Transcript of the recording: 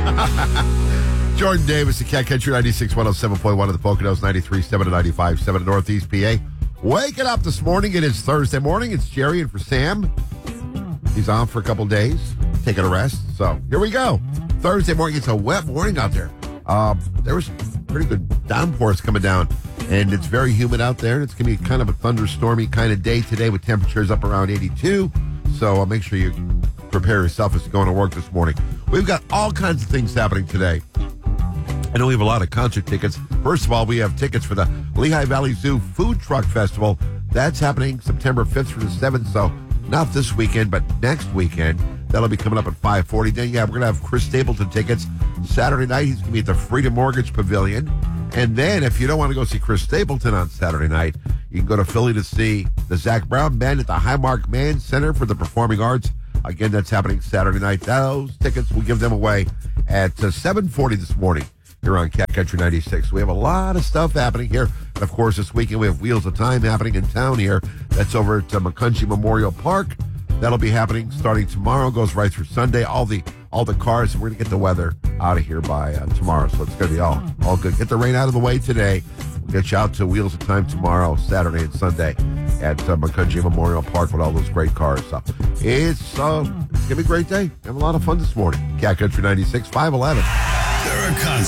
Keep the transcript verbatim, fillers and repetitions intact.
Jordan Davis, the Cat Country ninety-six, one oh seven point one of the Poconos, ninety-three point seven and ninety-five point seven in Northeast P A. Waking up this morning. It is Thursday morning. It's Jerry and for Sam. He's on for a couple days, taking a rest. So here we go. Thursday morning. It's a wet morning out there. Uh, there was pretty good downpours coming down, and it's very humid out there. It's going to be kind of a thunderstormy kind of day today with temperatures up around eighty-two. So uh, make sure you prepare yourself as you're going to work this morning. We've got all kinds of things happening today. I know we have a lot of concert tickets. First of all, we have tickets for the Lehigh Valley Zoo Food Truck Festival. That's happening September fifth through the seventh, so not this weekend, but next weekend. That'll be coming up at five forty. Then, yeah, we're going to have Chris Stapleton tickets. Saturday night, he's going to be at the Freedom Mortgage Pavilion. And then, if you don't want to go see Chris Stapleton on Saturday night, you can go to Philly to see the Zach Brown Band at the Highmark Mann Center for the Performing Arts. Again, that's happening Saturday night. Those tickets, we'll give them away at uh, seven forty this morning. Here on Cat Country ninety-six. We have a lot of stuff happening here. And of course, this weekend we have Wheels of Time happening in town here. That's over at uh, McCunchie Memorial Park. That'll be happening starting tomorrow. Goes right through Sunday. All the all the cars. We're going to get the weather out of here by uh, tomorrow. So it's going to be all, all good. Get the rain out of the way today. We'll get you out to Wheels of Time tomorrow, Saturday and Sunday at uh, McCunchie Memorial Park with all those great cars. So it's, uh, it's going to be a great day. Have a lot of fun this morning. Cat Country ninety-six, five eleven. There are concepts.